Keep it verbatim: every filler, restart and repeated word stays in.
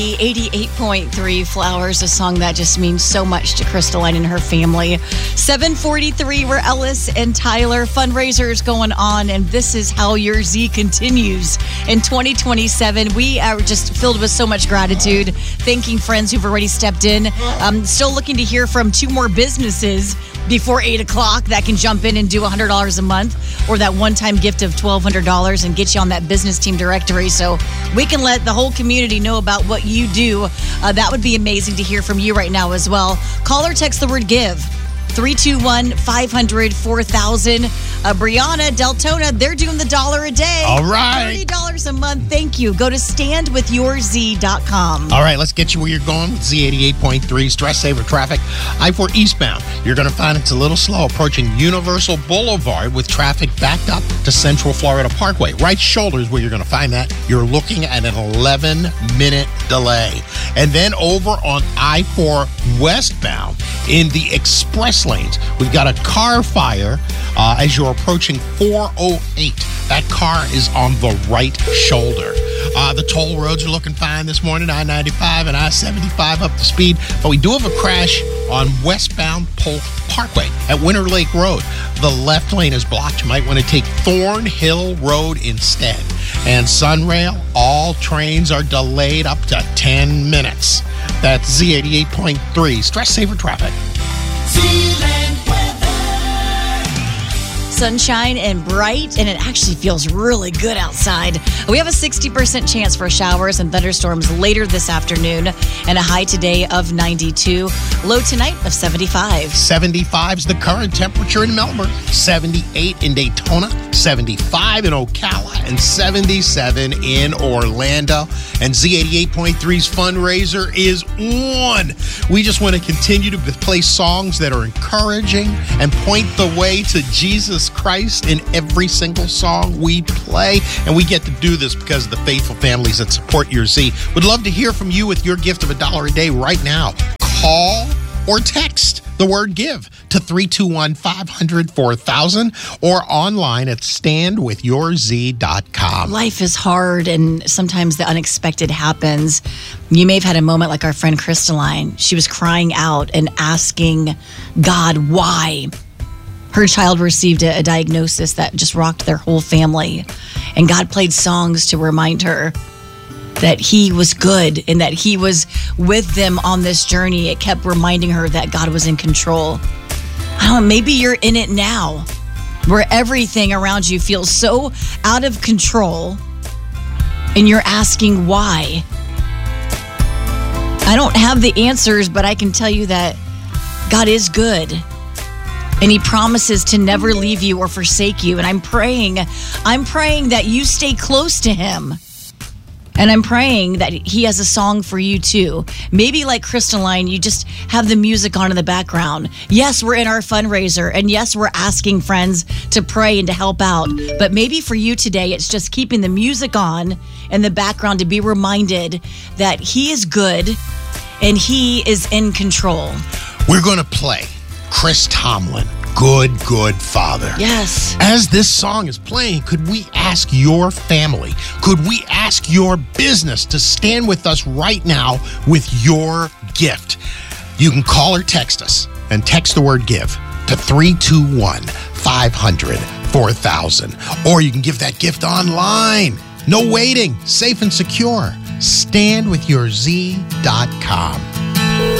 eighty-eight point three Flowers, a song that just means so much to Crystalline and her family. seven forty-three, we're Ellis and Tyler. Fundraisers going on, and this is how your Z continues in twenty twenty-seven. We are just filled with so much gratitude, thanking friends who've already stepped in. Um, still looking to hear from two more businesses before eight o'clock that can jump in and do one hundred dollars a month, or that one-time gift of twelve hundred dollars and get you on that business team directory so we can let the whole community know about what you do. Uh, that would be amazing to hear from you right now as well. Call or text the word GIVE. three two one, five hundred, four thousand. Uh, Brianna, Deltona, they're doing the dollar a day. All right. thirty dollars a month. Thank you. Go to stand with your z dot com. All right, let's get you where you're going with Z eighty-eight point three. Stress saver traffic. I four eastbound. You're going to find it's a little slow approaching Universal Boulevard with traffic backed up to Central Florida Parkway. Right shoulder is where you're going to find that. You're looking at an eleven-minute delay. And then over on I four westbound in the express lanes, we've got a car fire uh, as you're approaching four oh eight. That car is on the right shoulder. Uh, the toll roads are looking fine this morning, I ninety-five and I seventy-five up to speed. But we do have a crash on westbound Polk Parkway at Winter Lake Road. The left lane is blocked. You might want to take Thornhill Road instead. And Sunrail, all trains are delayed up to ten minutes. That's Z eighty-eight point three. Stress saver traffic. Zealand weather. Sunshine and bright, and it actually feels really good outside. We have a sixty percent chance for showers and thunderstorms later this afternoon, and a high today of ninety-two. Low tonight of seventy-five. seventy-five is the current temperature in Melbourne. seventy-eight in Daytona. seventy-five in Ocala. And seventy-seven in Orlando. And Z eighty-eight point three's fundraiser is on. We just want to continue to play songs that are encouraging and point the way to Jesus Christ in every single song we play. And we get to do this because of the faithful families that support your Z. Would love to hear from you with your gift of a dollar a day right now. Call or text the word GIVE to three two one, five hundred, four thousand or online at stand with your z dot com. Life is hard, and sometimes the unexpected happens. You may have had a moment like our friend Crystalline. She was crying out and asking God why. Her child received a, a diagnosis that just rocked their whole family. And God played songs to remind her that he was good and that he was with them on this journey. It kept reminding her that God was in control. I don't know, maybe you're in it now, where everything around you feels so out of control, and you're asking why. I don't have the answers, but I can tell you that God is good. And he promises to never leave you or forsake you. And I'm praying, I'm praying that you stay close to him. And I'm praying that he has a song for you too. Maybe like Crystalline, you just have the music on in the background. Yes, we're in our fundraiser. And yes, we're asking friends to pray and to help out. But maybe for you today, it's just keeping the music on in the background to be reminded that he is good and he is in control. We're going to play Chris Tomlin, Good, Good Father. Yes. As this song is playing, could we ask your family, could we ask your business to stand with us right now with your gift? You can call or text us and text the word GIVE to three two one, five hundred, four thousand. Or you can give that gift online. No waiting, safe and secure. stand with your z dot com.